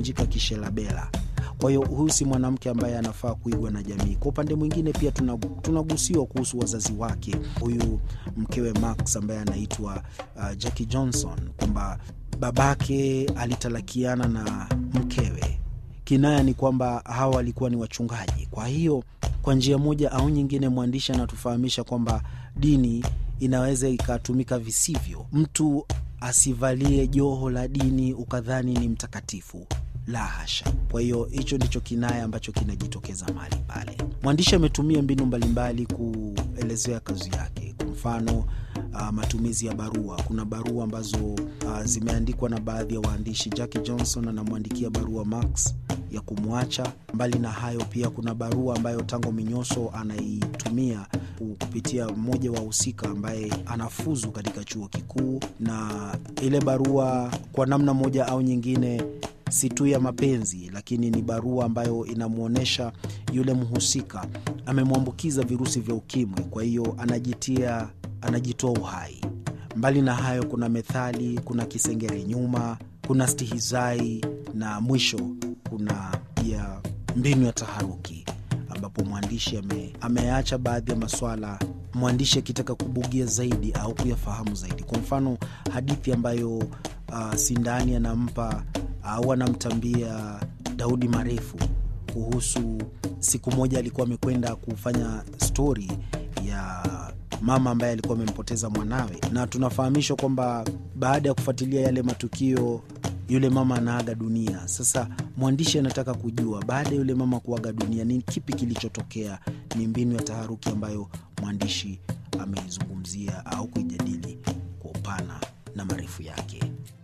kuvunjika kishelabela. Kwa hiyo huyu si mwanamke ambaye anafaa kuigwa na jamii. Kwa upande mwingine pia tunagusiwa kuhusu wazazi wake. Huyu mkewe Max ambaye anaitwa Jackie Johnson, kwamba babake alitalakiana na mkewe. Kinaya ni kwamba hawa walikuwa ni wachungaji. Kwa hiyo kwa njia moja au nyingine mwandishi anatufahamisha kwamba dini inaweza ikatumika visivyo. Mtu asivalie joho la dini ukadhani ni mtakatifu. La hasha. Kwa hiyo hicho ndicho kinaya ambacho kinajitokeza mahali pale. Mwandishi ametumia mbinu mbalimbali kuelezea kazi yake. Kwa mfano, matumizi ya barua. Kuna barua ambazo zimeandikwa na baadhi ya waandishi. Jackie Johnson anamwandikia barua Max ya kumwacha. Mbali na hayo pia kuna barua ambayo Tango Minyoso anaitumia kupitia mmoja wa wahusika ambaye anafuzu katika chuo kikuu, na ile barua kwa namna moja au nyingine si tu ya mapenzi, lakini ni barua ambayo inamuonesha yule mhusika amemwambukiza virusi vya ukimwi, kwa hiyo anajitoa uhai. Mbali na hayo kuna methali, kuna kisengere nyuma, kuna stihizai, na mwisho kuna pia mbinu ya taharuki, ambapo mwandishi ameacha baadhi ya maswala mwandishi akitaka kubugia zaidi au kuyafahamu zaidi. Kwa mfano, hadithi ambayo Sindani anampa au anamtambia Daudi Marefu kuhusu siku moja alikuwa amekwenda kufanya story ya mama ambaye alikuwa amempoteza mwanawe, na tunafahamishwa kwamba baada ya kufuatilia yale matukio yule mama anaaga dunia. Sasa mwandishi anataka kujua baada ya yule mama kuaga dunia ni kipi kilichotokea. Ni mbinu ya taharuki ambayo mwandishi ameizungumzia au kuijadili kwa upana na marefu yake.